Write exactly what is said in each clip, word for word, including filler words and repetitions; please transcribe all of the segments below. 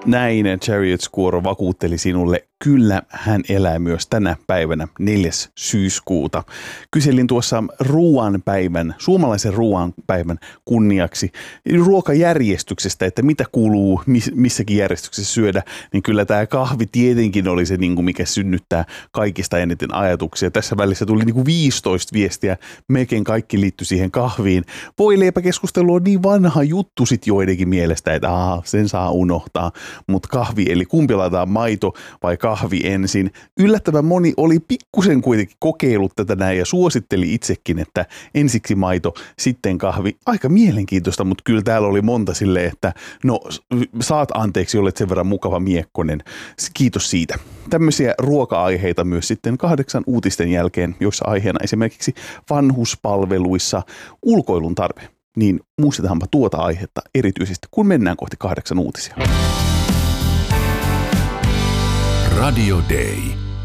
Näin Chariot-kuoro vakuutteli sinulle, kyllä hän elää myös tänä päivänä neljäs syyskuuta. Kyselin tuossa ruoanpäivän, suomalaisen ruoanpäivän kunniaksi ruokajärjestyksestä, että mitä kuuluu missäkin järjestyksessä syödä, niin kyllä tämä kahvi tietenkin oli se, mikä synnyttää kaikista eniten ajatuksia. Tässä välissä tuli niin kuin viisitoista viestiä, melkein kaikki liittyi siihen kahviin. Voileipäkeskustelu on niin vanha juttu sit joidenkin mielestä, että aha, sen saa unohtaa. Mutta kahvi, eli kumpi laitetaan, maito vai kahvi ensin. Yllättävän moni oli pikkusen kuitenkin kokeillut tätä näin ja suositteli itsekin, että ensiksi maito, sitten kahvi. Aika mielenkiintoista, mutta kyllä täällä oli monta silleen, että no saat anteeksi, olet sen verran mukava miekkonen. Kiitos siitä. Tämmöisiä ruoka-aiheita myös sitten kahdeksan uutisten jälkeen, joissa aiheena esimerkiksi vanhuspalveluissa ulkoilun tarve. Niin muistetaanpa tuota aihetta erityisesti, kun mennään kohti kahdeksan uutisia. Radio Day.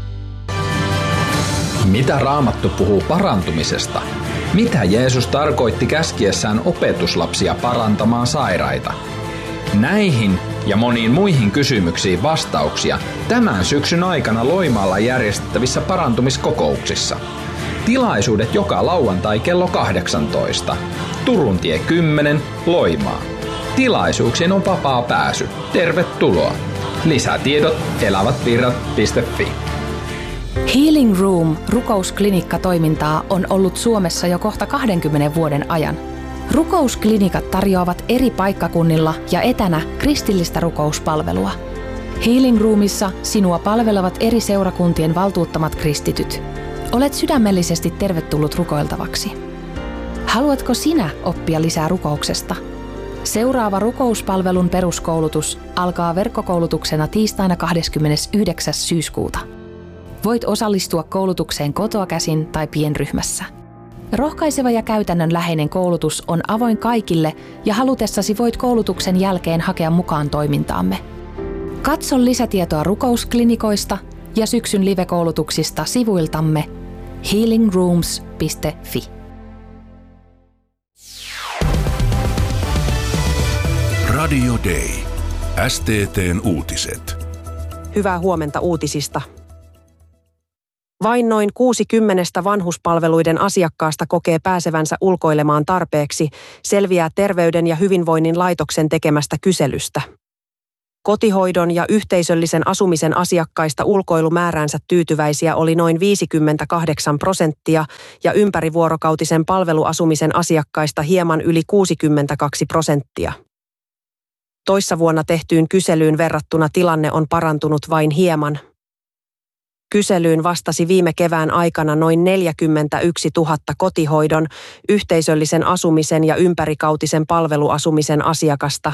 Mitä Raamattu puhuu parantumisesta? Mitä Jeesus tarkoitti käskiessään opetuslapsia parantamaan sairaita? Näihin ja moniin muihin kysymyksiin vastauksia tämän syksyn aikana Loimaalla järjestettävissä parantumiskokouksissa. Tilaisuudet joka lauantai kello kahdeksantoista. Turuntie kymmenen, Loimaa. Tilaisuuksiin on vapaa pääsy. Tervetuloa. Lisätiedot elävätvirrat piste fi. Healing Room rukousklinikka-toimintaa on ollut Suomessa jo kohta kahdenkymmenen vuoden ajan. Rukousklinikat tarjoavat eri paikkakunnilla ja etänä kristillistä rukouspalvelua. Healing Roomissa sinua palvelevat eri seurakuntien valtuuttamat kristityt. Olet sydämellisesti tervetullut rukoiltavaksi. Haluatko sinä oppia lisää rukouksesta? Seuraava rukouspalvelun peruskoulutus alkaa verkkokoulutuksena tiistaina kahdeskymmenesyhdeksäs syyskuuta. Voit osallistua koulutukseen kotoa käsin tai pienryhmässä. Rohkaiseva ja käytännönläheinen koulutus on avoin kaikille ja halutessasi voit koulutuksen jälkeen hakea mukaan toimintaamme. Katso lisätietoa rukousklinikoista ja syksyn live-koulutuksista sivuiltamme healing rooms piste fi. Radio Day. S T T:n uutiset. Hyvää huomenta uutisista. Vain noin kuusikymmentä vanhuspalveluiden asiakkaasta kokee pääsevänsä ulkoilemaan tarpeeksi, selviää Terveyden ja hyvinvoinnin laitoksen tekemästä kyselystä. Kotihoidon ja yhteisöllisen asumisen asiakkaista ulkoilumääränsä tyytyväisiä oli noin viisikymmentäkahdeksan prosenttia ja ympärivuorokautisen palveluasumisen asiakkaista hieman yli kuusikymmentäkaksi prosenttia. Toissa vuonna tehtyyn kyselyyn verrattuna tilanne on parantunut vain hieman. Kyselyyn vastasi viime kevään aikana noin neljäkymmentäyksituhatta kotihoidon, yhteisöllisen asumisen ja ympärivuorokautisen palveluasumisen asiakasta.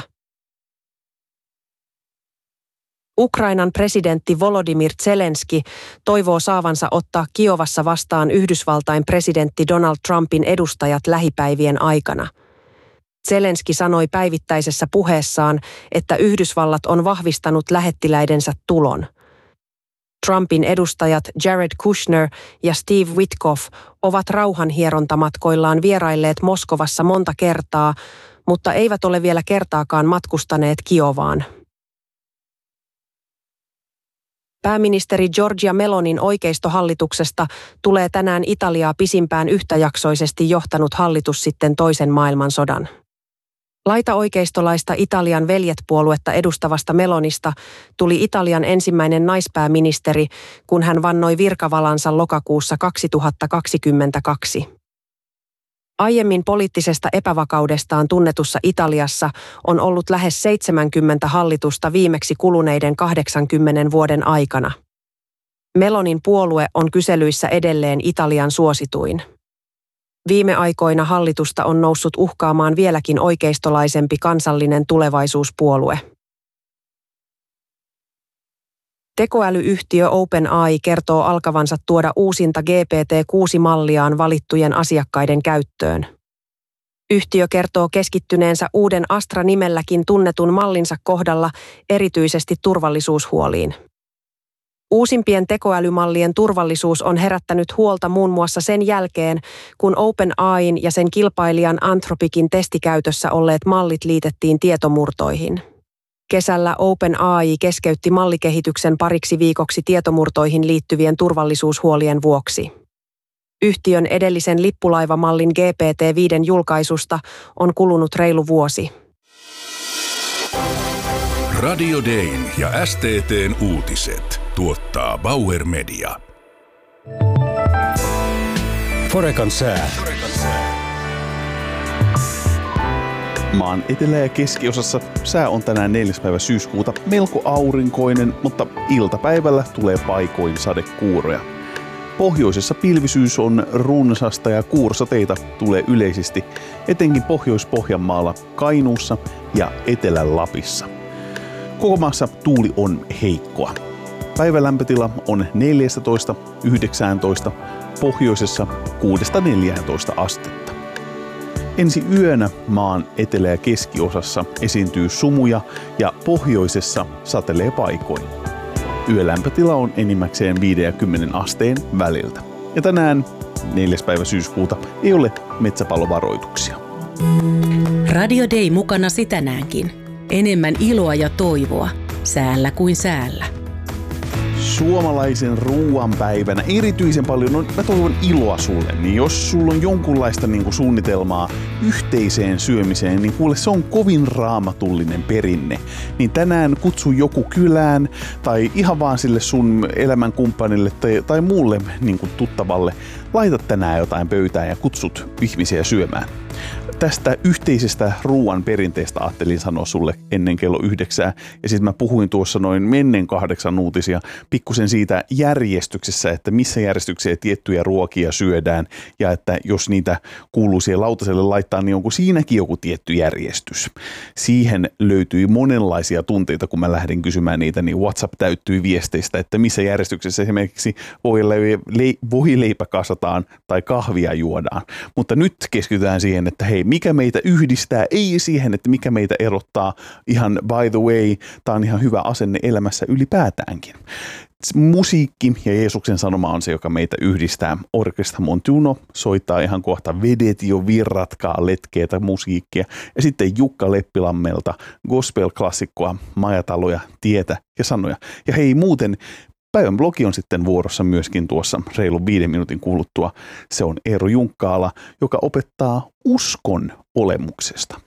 Ukrainan presidentti Volodymyr Zelenski toivoo saavansa ottaa Kiovassa vastaan Yhdysvaltain presidentti Donald Trumpin edustajat lähipäivien aikana. Zelenski sanoi päivittäisessä puheessaan, että Yhdysvallat on vahvistanut lähettiläidensä tulon. Trumpin edustajat Jared Kushner ja Steve Witkoff ovat rauhanhierontamatkoillaan vierailleet Moskovassa monta kertaa, mutta eivät ole vielä kertaakaan matkustaneet Kiovaan. Pääministeri Giorgia Melonin oikeistohallituksesta tulee tänään Italiaa pisimpään yhtäjaksoisesti johtanut hallitus sitten toisen maailmansodan. Laitaoikeistolaista Italian veljet-puoluetta edustavasta Melonista tuli Italian ensimmäinen naispääministeri, kun hän vannoi virkavalansa lokakuussa kaksituhattakaksikymmentäkaksi. Aiemmin poliittisesta epävakaudestaan tunnetussa Italiassa on ollut lähes seitsemänkymmentä hallitusta viimeksi kuluneiden kahdeksankymmenen vuoden aikana. Melonin puolue on kyselyissä edelleen Italian suosituin. Viime aikoina hallitusta on noussut uhkaamaan vieläkin oikeistolaisempi Kansallinen tulevaisuuspuolue. Tekoälyyhtiö OpenAI kertoo alkavansa tuoda uusinta G P T kuusi -malliaan valittujen asiakkaiden käyttöön. Yhtiö kertoo keskittyneensä uuden Astra-nimelläkin tunnetun mallinsa kohdalla erityisesti turvallisuushuoliin. Uusimpien tekoälymallien turvallisuus on herättänyt huolta muun muassa sen jälkeen, kun OpenAIn ja sen kilpailijan Anthropicin testikäytössä olleet mallit liitettiin tietomurtoihin. Kesällä OpenAI keskeytti mallikehityksen pariksi viikoksi tietomurtoihin liittyvien turvallisuushuolien vuoksi. Yhtiön edellisen lippulaivamallin G P T viisi julkaisusta on kulunut reilu vuosi. Radio Dayn ja S T T:n uutiset tuottaa Bauer Media. Forecan sää. Maan etelä- ja keskiosassa sää on tänään neljäs päivä syyskuuta melko aurinkoinen, mutta iltapäivällä tulee paikoin sadekuuroja. Pohjoisessa pilvisyys on runsasta ja kuursateita tulee yleisesti, etenkin Pohjois-Pohjanmaalla, Kainuussa ja Etelä-Lapissa. Koko maassa tuuli on heikkoa. Päivälämpötila on neljätoista yhdeksäntoista, pohjoisessa kuudesta neljääntoista astetta. Ensi yönä maan etelä- ja keskiosassa esiintyy sumuja ja pohjoisessa satelee paikoin. Yölämpötila on enimmäkseen viisi ja kymmenen asteen väliltä. Ja tänään neljäs päivä syyskuuta ei ole metsäpalovaroituksia. Radio Day mukanasi tänäänkin. Enemmän iloa ja toivoa säällä kuin säällä. Suomalaisen ruoanpäivänä erityisen paljon, no mä toivon iloa sulle, niin jos sulla on jonkunlaista niin kuin suunnitelmaa yhteiseen syömiseen, niin kuule se on kovin raamatullinen perinne. Niin tänään kutsu joku kylään tai ihan vaan sille sun elämänkumppanille tai, tai muulle niin kuin tuttavalle. Laita tänään jotain pöytään ja kutsut ihmisiä syömään. Tästä yhteisestä ruoan perinteestä ajattelin sanoa sulle ennen kello yhdeksää. Ja sitten mä puhuin tuossa noin mennen kahdeksan uutisia pikkusen siitä järjestyksessä, että missä järjestyksessä tiettyjä ruokia syödään. Ja että jos niitä kuuluu siihen lautaselle laittaa, niin onko siinäkin joku tietty järjestys. Siihen löytyi monenlaisia tunteita, kun mä lähdin kysymään niitä, niin WhatsApp täyttyi viesteistä, että missä järjestyksessä esimerkiksi voileipä kasataan tai kahvia juodaan. Mutta nyt keskitytään siihen, että hei, mikä meitä yhdistää, ei siihen, että mikä meitä erottaa. Ihan by the way, tämä on ihan hyvä asenne elämässä ylipäätäänkin. Musiikki ja Jeesuksen sanoma on se, joka meitä yhdistää. Orkestra Montuno soittaa ihan kohta Vedet jo virratkaa letkeätä musiikkia. Ja sitten Jukka Leppilammelta gospel-klassikkoa, majataloja, tietä ja sanoja. Ja hei muuten, päivän blogi on sitten vuorossa myöskin tuossa reilun viiden minuutin kuluttua. Se on Eero Junkkaala, joka opettaa uskon olemuksesta.